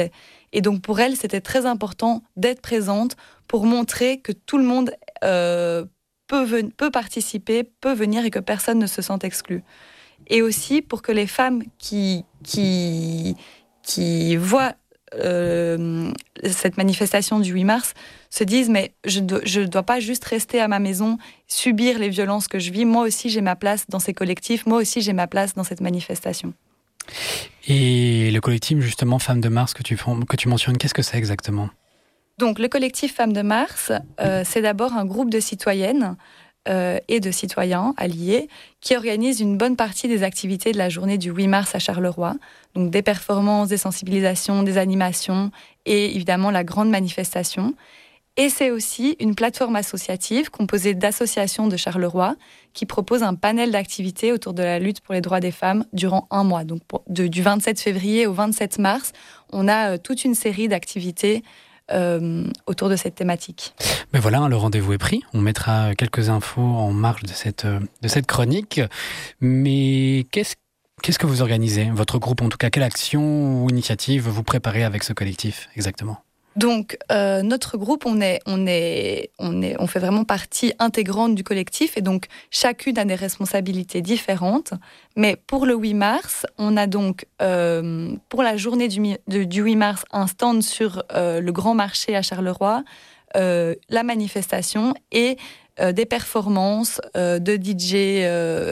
Et donc pour elle, c'était très important d'être présente pour montrer que tout le monde peut participer, peut venir et que personne ne se sente exclu. Et aussi pour que les femmes qui voient cette manifestation du 8 mars se disent mais je dois pas juste rester à ma maison, subir les violences que je vis, moi aussi j'ai ma place dans ces collectifs, moi aussi j'ai ma place dans cette manifestation. Et le collectif justement Femmes de Mars que tu mentionnes, qu'est-ce que c'est exactement ? Donc le collectif Femmes de Mars, c'est d'abord un groupe de citoyennes et de citoyens alliés qui organisent une bonne partie des activités de la journée du 8 mars à Charleroi. Donc des performances, des sensibilisations, des animations et évidemment la grande manifestation. Et c'est aussi une plateforme associative composée d'associations de Charleroi qui propose un panel d'activités autour de la lutte pour les droits des femmes durant un mois. Donc du 27 février au 27 mars, on a toute une série d'activités autour de cette thématique. Mais voilà, le rendez-vous est pris. On mettra quelques infos en marge de cette chronique. Mais qu'est-ce que vous organisez ? Votre groupe, en tout cas, quelle action ou initiative vous préparez avec ce collectif exactement ? Donc, notre groupe, on fait vraiment partie intégrante du collectif et donc chacune a des responsabilités différentes. Mais pour le 8 mars, on a donc, pour la journée du 8 mars, un stand sur le grand marché à Charleroi, la manifestation et des performances de DJ,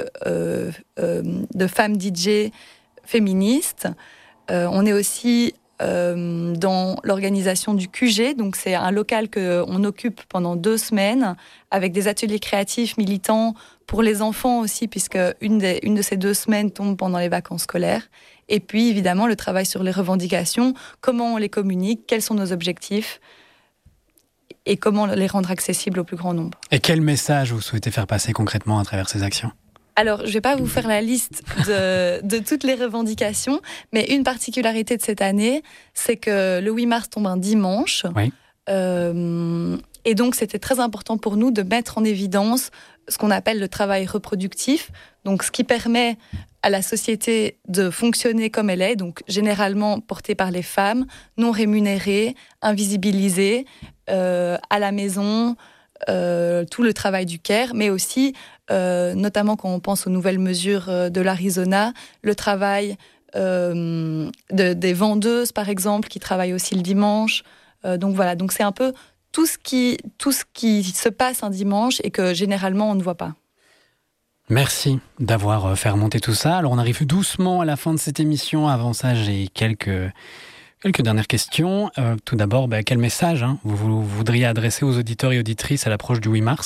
de femmes DJ féministes. On est aussi dans l'organisation du QG, donc c'est un local qu'on occupe pendant 2 semaines avec des ateliers créatifs militants pour les enfants aussi, puisque une de ces 2 semaines tombe pendant les vacances scolaires. Et puis évidemment le travail sur les revendications, comment on les communique, quels sont nos objectifs et comment les rendre accessibles au plus grand nombre. Et quel message vous souhaitez faire passer concrètement à travers ces actions ? Alors, je ne vais pas vous faire la liste de toutes les revendications, mais une particularité de cette année, c'est que le 8 mars tombe un dimanche. Oui. Et donc, c'était très important pour nous de mettre en évidence ce qu'on appelle le travail reproductif, donc ce qui permet à la société de fonctionner comme elle est, donc généralement portée par les femmes, non rémunérée, invisibilisée, à la maison, tout le travail du care, mais aussi, notamment quand on pense aux nouvelles mesures de l'Arizona, le travail des vendeuses, par exemple, qui travaillent aussi le dimanche. Donc voilà, donc c'est un peu tout ce qui se passe un dimanche et que généralement on ne voit pas. Merci d'avoir fait remonter tout ça. Alors on arrive doucement à la fin de cette émission. Avant ça, j'ai quelques dernières questions. Tout d'abord, quel message vous voudriez adresser aux auditeurs et auditrices à l'approche du 8 mars ?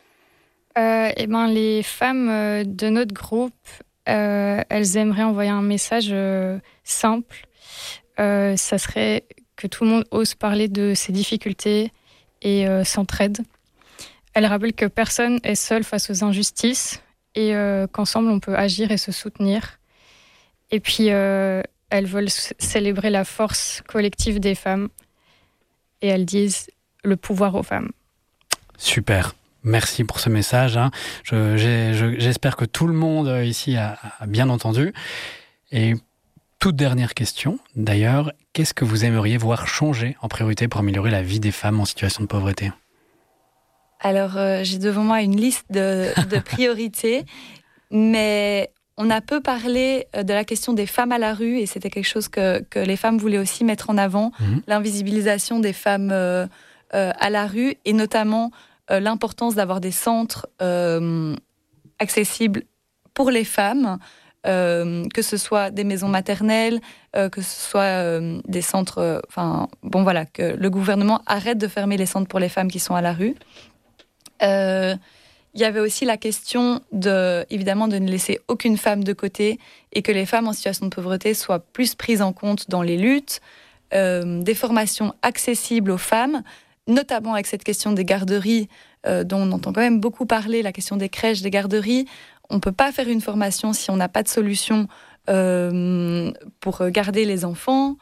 Les femmes de notre groupe, elles aimeraient envoyer un message simple. Ça serait que tout le monde ose parler de ses difficultés et s'entraide. Elles rappellent que personne est seul face aux injustices et qu'ensemble on peut agir et se soutenir. Et puis elles veulent célébrer la force collective des femmes et elles disent le pouvoir aux femmes. Super. Merci pour ce message. J'espère que tout le monde ici a bien entendu. Et toute dernière question, d'ailleurs, qu'est-ce que vous aimeriez voir changer en priorité pour améliorer la vie des femmes en situation de pauvreté ? Alors, j'ai devant moi une liste de priorités, mais on a peu parlé de la question des femmes à la rue, et c'était quelque chose que les femmes voulaient aussi mettre en avant, l'invisibilisation des femmes à la rue, et notamment l'importance d'avoir des centres accessibles pour les femmes, que ce soit des maisons maternelles, que ce soit des centres... que le gouvernement arrête de fermer les centres pour les femmes qui sont à la rue. Il y avait aussi la question évidemment de ne laisser aucune femme de côté et que les femmes en situation de pauvreté soient plus prises en compte dans les luttes, des formations accessibles aux femmes, notamment avec cette question des garderies dont on entend quand même beaucoup parler, la question des crèches, des garderies. On ne peut pas faire une formation si on n'a pas de solution pour garder les enfants.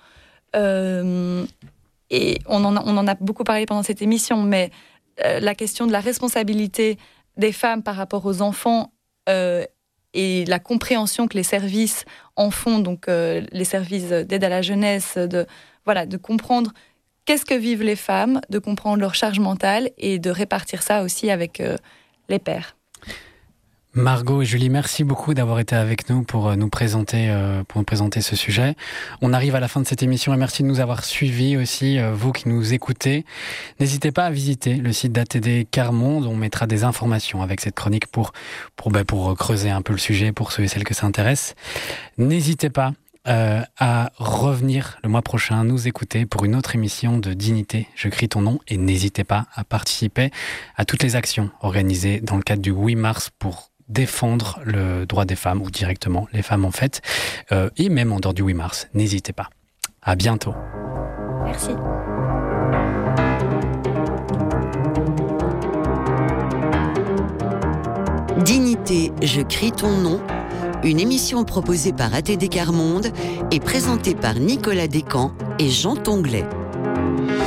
Et on en a beaucoup parlé pendant cette émission, mais la question de la responsabilité des femmes par rapport aux enfants et la compréhension que les services en font, donc les services d'aide à la jeunesse, voilà, de comprendre qu'est-ce que vivent les femmes, de comprendre leur charge mentale et de répartir ça aussi avec les pairs. Margot et Julie, merci beaucoup d'avoir été avec nous pour nous présenter ce sujet. On arrive à la fin de cette émission et merci de nous avoir suivis aussi, vous qui nous écoutez. N'hésitez pas à visiter le site d'ATD Quart Monde. On mettra des informations avec cette chronique pour creuser un peu le sujet pour ceux et celles que ça intéresse. N'hésitez pas à revenir le mois prochain nous écouter pour une autre émission de Dignité, je crie ton nom, et n'hésitez pas à participer à toutes les actions organisées dans le cadre du 8 mars pour défendre le droit des femmes, ou directement les femmes en fait, et même en dehors du 8 mars. N'hésitez pas. À bientôt. Merci. Dignité, je crie ton nom, une émission proposée par ATD Quart Monde et présentée par Nicolas Descamps et Jean Tonglet.